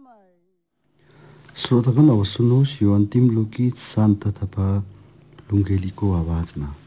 श्रोतागण अब सुन्नुहोस् यो अन्तिम लोकगीत शान्त थापा लुङ्गेलीको आवाजमा।